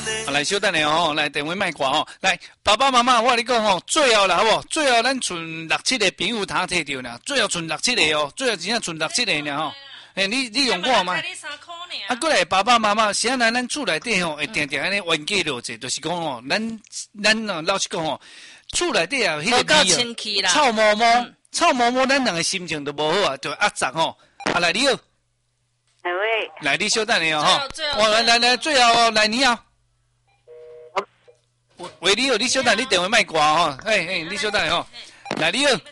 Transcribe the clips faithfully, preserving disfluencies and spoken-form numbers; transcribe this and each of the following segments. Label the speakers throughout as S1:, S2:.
S1: 啊、来，小等下哦，来电话卖挂哦。来，爸爸妈妈，我跟你讲哦，最后啦，好不？最后咱剩六七个朋友他摕到呢，最后剩六七个哦，最后真正剩六七个呢吼。诶、欸，你你用看嘛？啊，过来，爸爸妈妈，现在咱厝内底吼，会定定安尼冤家路者，就是讲哦，咱咱哦，老实讲哦，厝内底啊，迄个味哦，臭毛毛，嗯、臭毛毛，咱两个心情都无好啊，就压杂吼。啊，来你好，
S2: 两位，
S1: 来你小等下哦，哈，我来来来，最后哦，来你好。喂，你好，你小等，你电话卖挂吼，嘿嘿，你小等吼，来你好，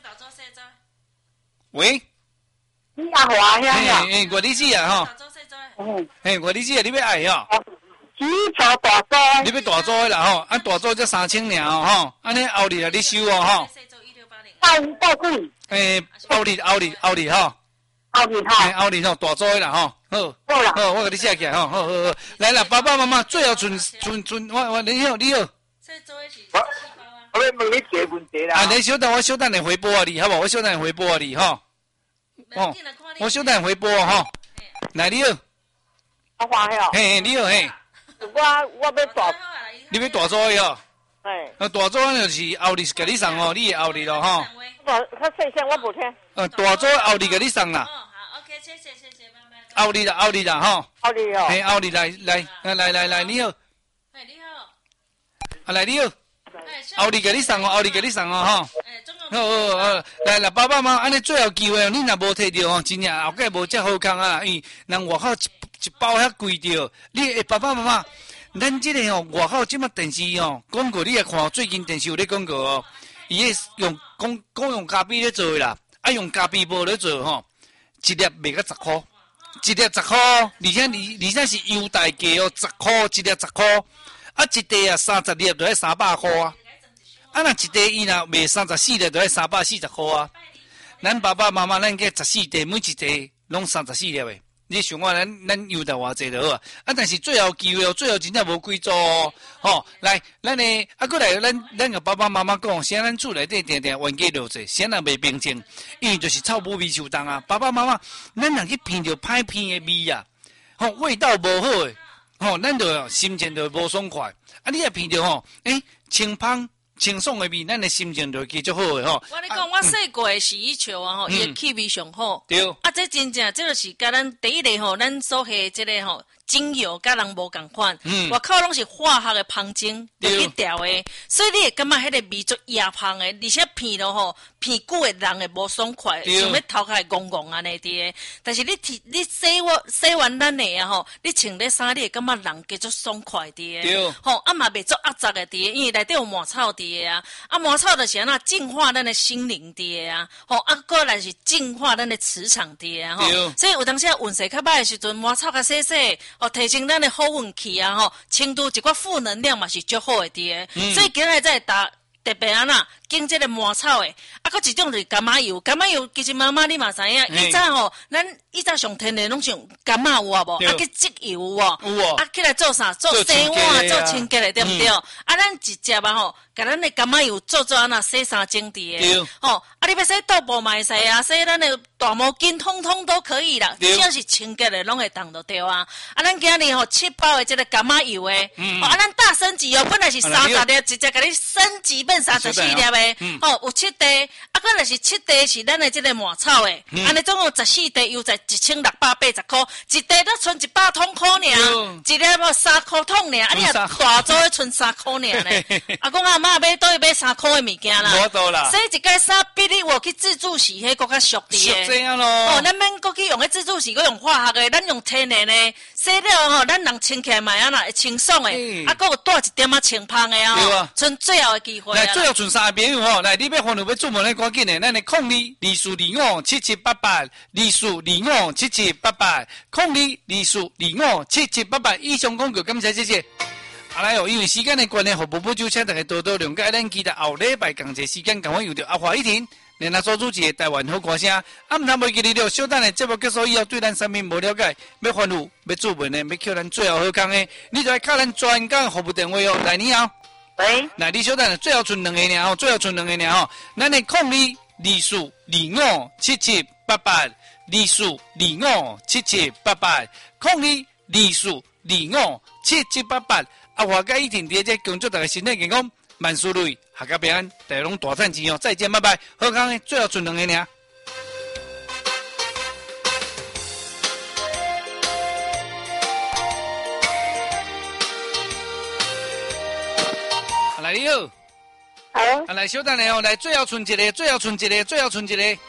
S1: 喂，
S2: 你阿华呀？
S1: 嘿嘿，我理解啊吼，嗯，嘿，我理解，你要爱吼，
S2: 只炒大租，
S1: 你要大租的啦吼，啊大租才三千尔哦吼，安尼后日啊你收哦吼，
S2: 到到几？
S1: 诶，后日后日后日吼，
S2: 后日吼，
S1: 后日吼大租的啦吼，好，好啦，好，我给你写起来吼，好好好，来啦，爸爸妈妈，最后存存存，我我你好你好。
S2: 我我要问你一个问题啦。
S1: 啊，你稍等，我稍等你回拨你，好不好？我稍等你回拨你，吼。哦，我稍等你回拨吼。来，你好。
S2: 阿华呀。
S1: 嘿，你好嘿。
S2: 我我要大，
S1: 你要大租的哦。
S2: 哎。
S1: 啊，大租就是后日给你送哦，你的后日咯吼。
S2: 我他细声我无听。
S1: 呃，大租后日给你送啦。
S3: 哦，好 ，OK，谢谢谢谢，拜拜。
S1: 后日啦，后日啦，吼。
S2: 后日哦。
S1: 嘿，后日来来来来来，你好。
S3: 哎，你好。
S1: 啊，来你好。后日给你送哦，后日给你送哦，吼。
S3: 哎，总共。
S1: 好好好，来来，爸爸妈妈，安尼最后机会哦，你若无摕到哦，真正后盖无遮好康啊，因为人外口一一包遐贵着，你诶爸爸妈妈，咱即个哦外口即马电视哦广告你也看，最近电视有咧广告哦，伊诶用讲讲用咖啡咧做啦，啊用咖啡无咧做吼，一粒卖到十箍，一粒十箍，而且而而且是优待价哦，十箍一粒十箍，啊一袋啊三十粒就要三百箍啊。啊，若一袋伊若卖三十四粒，就要三百四十箍啊！咱爸爸妈妈，咱计十四袋，每一袋拢三十四粒诶。你想看咱咱优待偌济就好啊！啊，但是最后机会哦，最后真正无几组哦。吼，来，咱诶，啊，过来，咱咱个爸爸妈妈讲，现在咱厝内底定定冤家路者，现在袂平静，因为就是臭母味受冻啊！爸爸妈妈，咱若去闻着歹闻诶味啊，吼，味道无好诶，吼，咱就心情就无爽快。啊，你若闻着吼，诶，清芳。清爽的味，咱的心情就继续好的吼。
S3: 我你讲，我洗过的洗衣球啊，吼，伊的气味上好。
S1: 对。
S3: 啊，这真正，这就是甲咱第一个吼，咱所下这个吼精油，甲人无共款。嗯。外口拢是化学的芳精，去调的，所以你会感觉迄个味足野芳的，而且闻落吼，闻久的人会无爽快，想要头壳戆戆安尼滴。但是你提你洗我洗完咱的啊吼，你穿咧衫，你会感觉人加足爽快滴。
S1: 对。
S3: 吼，啊嘛袂足压杂的滴，因为内底有麻草滴。啊，啊，麻草就是安那净化咱的心灵的啊，吼，啊，过来是净化咱的磁场的啊，吼，所以有当时运势较歹的时阵，麻草较洗洗，哦，提升咱的好运气啊，吼，清除一寡负能量嘛是足好的的，嗯、所以今日在打特别安那，经这个麻草的，啊，佮一种就是柑仔油，柑仔油其实妈妈你嘛知影，以前吼，咱以前上天然拢是用柑仔有啊无，啊，去植油有啊，啊，起来做啥？做洗碗、做清洁的，对不对？啊，咱一只啊吼。甲咱的柑仔油做做安那洗衫精滴的，吼，啊你要洗豆腐嘛会使啊，洗咱的大毛巾通通都可以啦，只要是清洁的拢会当得着啊。啊，咱今日吼七包的这个柑仔油诶，哦，啊咱大升级哦，本来是三十粒，直接甲你升级变三十四粒诶，哦，有七袋，啊，可能是七袋是咱的这个麻草诶，安尼总共十四袋油在一千六百八十块，一袋都存一百桶块尔，一粒要三块桶尔，啊你啊大组的存三块尔呢，啊讲阿妈。买倒去买三块的物件啦，
S1: 无多啦。
S3: 洗一件衫比你我去自助洗迄个较俗啲
S1: 嘅。俗这样咯。
S3: 哦，咱免过去用迄自助洗，佮用化学的，咱用天然的，洗了吼，咱人清起来嘛安那会清爽的，啊，佮有带一点仔清芳的啊。对啊。剩最后的机会。来，
S1: 最后剩三个朋友吼，来，你要欢乐要出门咧，赶紧的，咱的控二二四二五七七八八，二四二五七七八八，控二二四二五七七八八，以上广告，感谢谢谢。啊来哦，因为时间的关系，互宝宝就请大家多多谅解。咱期待后礼拜同一时间，赶快有着阿华一婷，连阿做主持的台湾好歌声。啊，毋通袂记得了，小等的节目结束以后，对咱产品无了解，要欢呼、要注文的，要扣咱最后好康的，你就来敲咱专家服务电话哦。来，你好，
S2: 喂，
S1: 来，你小等的，最后剩两个尔吼，最后剩两个尔吼，咱的控二二四二五七七八八，二四二五七七八八，控二二四二五七七八八。 啊，华盖一定伫这恭祝大家身体健康，万事如意，阖家平安，大家拢大赚钱哦！再见，拜拜。好康的，最后剩两个尔。来，你好。
S4: 好。
S1: 啊，来，小等下哦，来，最后剩一个，最后剩一个，最后剩一个。